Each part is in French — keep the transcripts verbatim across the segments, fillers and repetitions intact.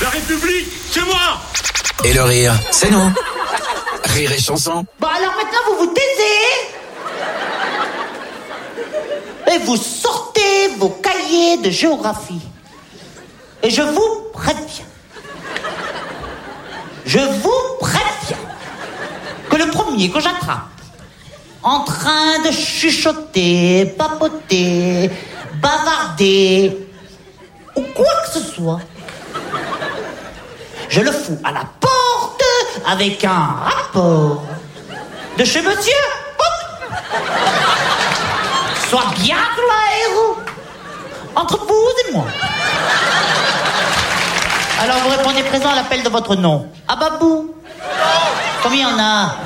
La République, c'est moi. Et le rire, c'est nous. Rire et chanson. Bon, alors maintenant, vous vous taisez et vous sortez vos cahiers de géographie. Et je vous préviens, je vous préviens que le premier que j'attrape en train de chuchoter, papoter, bavarder ou quoi que ce soit, je le fous à la porte avec un rapport de chez monsieur. Hop. Soit bien clair entre vous et moi. Alors vous répondez présent à l'appel de votre nom. Ababou. Combien il y en a?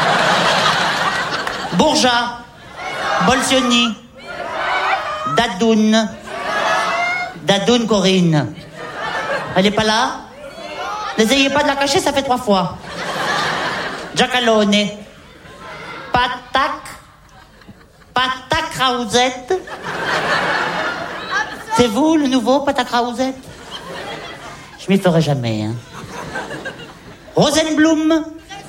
Bourja. Bolsioni. Dadoun. Dadoun Corinne. Elle n'est pas là? N'essayez pas de la cacher, ça fait trois fois. Giacalone. Patac. Patac Raouzette. C'est vous, le nouveau Patac Raouzette? Je m'y ferai jamais, hein. Rosenblum.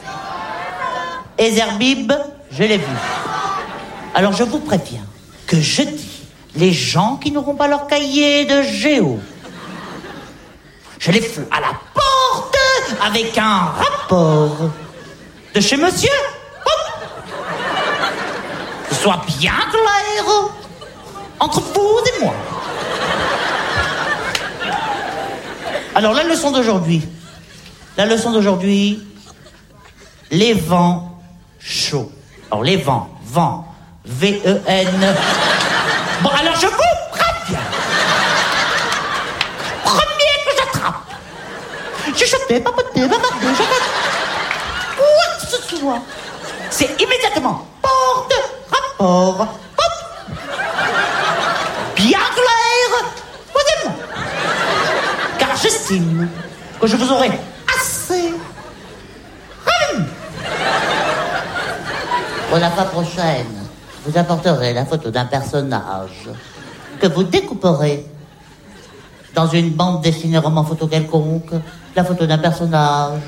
Ezerbib, je l'ai vu. Alors je vous préviens que jeudi, les gens qui n'auront pas leur cahier de géo, je les fous à la porte avec un rapport de chez monsieur. Hop. Que ce soit bien clair entre vous et moi. Alors la leçon d'aujourd'hui, la leçon d'aujourd'hui, les vents chauds. Alors les vents, vent, V E N. Bon alors je vous préviens. Premier que j'attrape. J'ai chanté, papoté, bavardé, j'attrape. Quoi que ce soit. C'est immédiatement porte, rapport, hop. Bien clair, posez-moi. Car j'estime que je vous aurai assez. Hum. Pour la fois prochaine, vous apporterez la photo d'un personnage que vous découperez dans une bande dessinée roman photo quelconque, la photo d'un personnage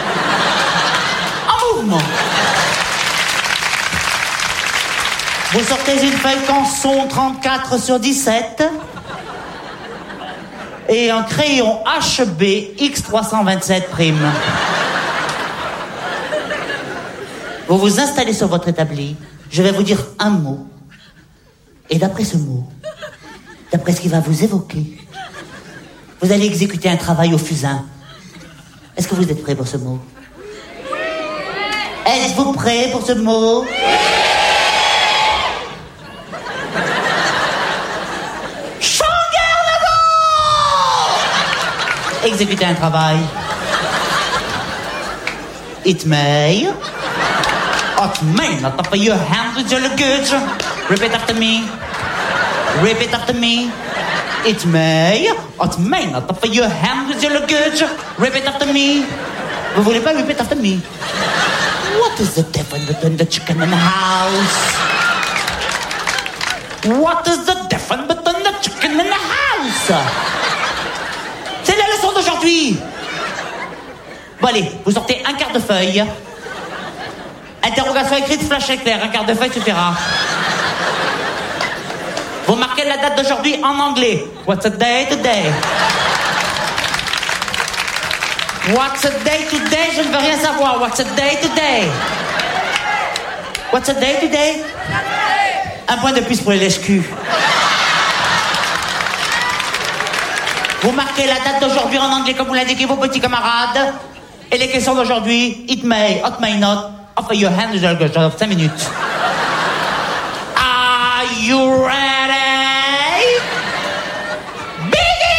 en mouvement. Vous sortez une feuille canson trente-quatre sur dix-sept et un crayon H B X trois cent vingt-sept prime. Vous vous installez sur votre établi, je vais vous dire un mot. Et d'après ce mot, d'après ce qui va vous évoquer, vous allez exécuter un travail au fusain. Est-ce que vous êtes prêts pour ce mot? Êtes-vous prêts pour ce mot? Exécuter un travail. It may. It may not offer your hand with your luggage. Repeat after me. Repeat after me. It may. It may not offer your hand with your luggage. Repeat after me. Vous voulez pas repeat after me? What is the difference between the chicken and the house? What is the difference between the chicken and the house? C'est la leçon d'aujourd'hui. Bon allez, vous sortez un quart de feuille. Interrogation écrite, flash éclair, un quart de feuille suffira. Vous marquez la date d'aujourd'hui en anglais. What's the day today? What's the day today? Je ne veux rien savoir. What's the day today? What's the day today? Un point de plus pour les lèche-culs. Vous marquez la date d'aujourd'hui en anglais comme vous l'indiquez vos petits camarades. Et les questions d'aujourd'hui, it may, it may not, offer your hand, cinq minutes. Are you ready?